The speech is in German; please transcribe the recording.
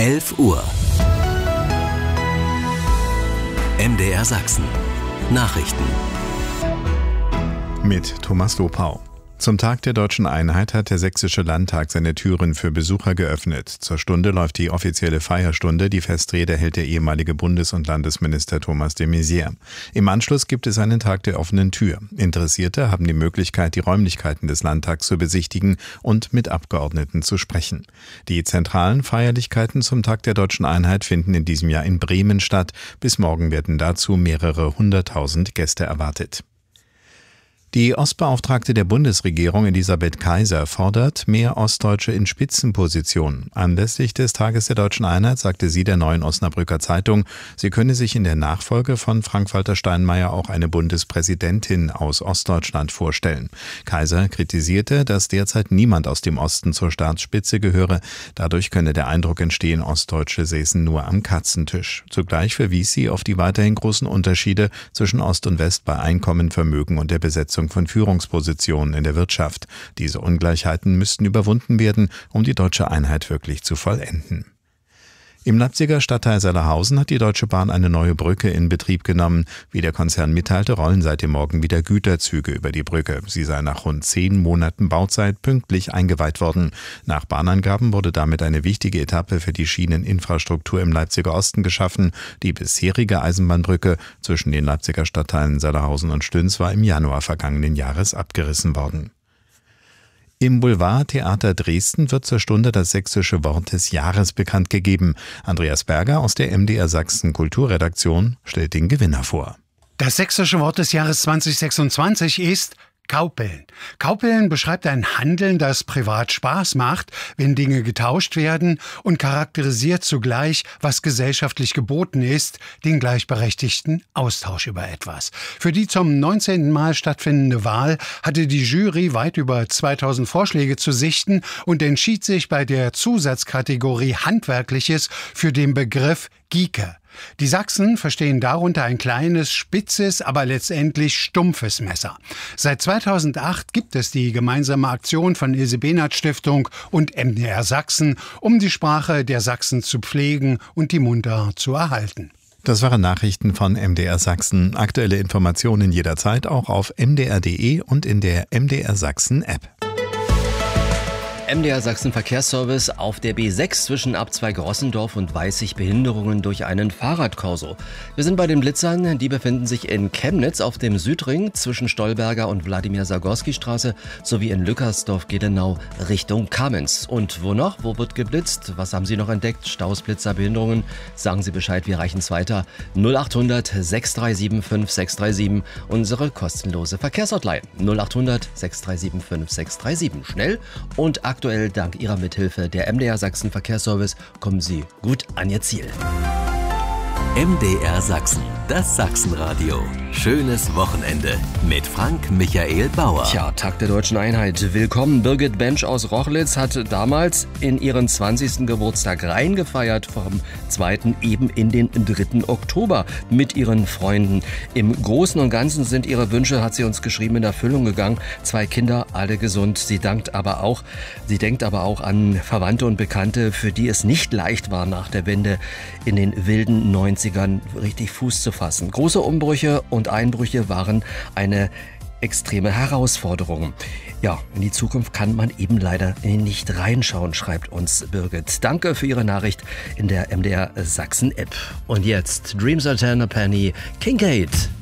11 Uhr. MDR Sachsen. Nachrichten. Mit Thomas Lopau. Zum Tag der Deutschen Einheit hat der Sächsische Landtag seine Türen für Besucher geöffnet. Zur Stunde läuft die offizielle Feierstunde. Die Festrede hält der ehemalige Bundes- und Landesminister Thomas de Maizière. Im Anschluss gibt es einen Tag der offenen Tür. Interessierte haben die Möglichkeit, die Räumlichkeiten des Landtags zu besichtigen und mit Abgeordneten zu sprechen. Die zentralen Feierlichkeiten zum Tag der Deutschen Einheit finden in diesem Jahr in Bremen statt. Bis morgen werden dazu mehrere 100.000 Gäste erwartet. Die Ostbeauftragte der Bundesregierung Elisabeth Kaiser fordert mehr Ostdeutsche in Spitzenpositionen. Anlässlich des Tages der Deutschen Einheit sagte sie der Neuen Osnabrücker Zeitung, sie könne sich in der Nachfolge von Frank-Walter Steinmeier auch eine Bundespräsidentin aus Ostdeutschland vorstellen. Kaiser kritisierte, dass derzeit niemand aus dem Osten zur Staatsspitze gehöre. Dadurch könne der Eindruck entstehen, Ostdeutsche säßen nur am Katzentisch. Zugleich verwies sie auf die weiterhin großen Unterschiede zwischen Ost und West bei Einkommen, Vermögen und der Besetzung von Führungspositionen in der Wirtschaft. Diese Ungleichheiten müssten überwunden werden, um die deutsche Einheit wirklich zu vollenden. Im Leipziger Stadtteil Sellerhausen hat die Deutsche Bahn eine neue Brücke in Betrieb genommen. Wie der Konzern mitteilte, rollen seit dem Morgen wieder Güterzüge über die Brücke. Sie sei nach rund 10 Monaten Bauzeit pünktlich eingeweiht worden. Nach Bahnangaben wurde damit eine wichtige Etappe für die Schieneninfrastruktur im Leipziger Osten geschaffen. Die bisherige Eisenbahnbrücke zwischen den Leipziger Stadtteilen Sellerhausen und Stüns war im Januar vergangenen Jahres abgerissen worden. Im Boulevardtheater Dresden wird zur Stunde das sächsische Wort des Jahres bekannt gegeben. Andreas Berger aus der MDR Sachsen Kulturredaktion stellt den Gewinner vor. Das sächsische Wort des Jahres 2026 ist Kaupeln. Kaupeln beschreibt ein Handeln, das privat Spaß macht, wenn Dinge getauscht werden, und charakterisiert zugleich, was gesellschaftlich geboten ist, den gleichberechtigten Austausch über etwas. Für die zum 19. Mal stattfindende Wahl hatte die Jury weit über 2000 Vorschläge zu sichten und entschied sich bei der Zusatzkategorie Handwerkliches für den Begriff Gieke. Die Sachsen verstehen darunter ein kleines, spitzes, aber letztendlich stumpfes Messer. Seit 2008 gibt es die gemeinsame Aktion von Ilse-Benert-Stiftung und MDR Sachsen, um die Sprache der Sachsen zu pflegen und die Mundart zu erhalten. Das waren Nachrichten von MDR Sachsen. Aktuelle Informationen jederzeit auch auf mdr.de und in der MDR Sachsen App. MDR Sachsen Verkehrsservice auf der B6 zwischen Abzweig Rossendorf und Weißig Behinderungen durch einen Fahrradkorso. Wir sind bei den Blitzern, die befinden sich in Chemnitz auf dem Südring zwischen Stolberger und Wladimir-Sagorski-Straße sowie in Lückersdorf-Gedenau Richtung Kamenz. Und wo noch? Wo wird geblitzt? Was haben Sie noch entdeckt? Staus, Blitzer, Behinderungen? Sagen Sie Bescheid, wir reichen es weiter. 0800 637 5637, unsere kostenlose Verkehrshotline. 0800 637 5637. Schnell und aktuell dank Ihrer Mithilfe der MDR Sachsen Verkehrsservice kommen Sie gut an Ihr Ziel. MDR Sachsen, das Sachsenradio. Schönes Wochenende mit Frank Michael Bauer. Tja, Tag der Deutschen Einheit. Willkommen. Birgit Bensch aus Rochlitz hat damals in ihren 20. Geburtstag reingefeiert, vom 2. eben in den 3. Oktober mit ihren Freunden. Im Großen und Ganzen sind ihre Wünsche, hat sie uns geschrieben, in Erfüllung gegangen. 2 Kinder, alle gesund. Sie denkt aber auch an Verwandte und Bekannte, für die es nicht leicht war, nach der Wende in den wilden 90ern richtig Fuß zu fassen. Große Umbrüche und Einbrüche waren eine extreme Herausforderung. Ja, in die Zukunft kann man eben leider nicht reinschauen, schreibt uns Birgit. Danke für Ihre Nachricht in der MDR Sachsen App. Und jetzt Dreams Are Ten a Penny, Kincaid.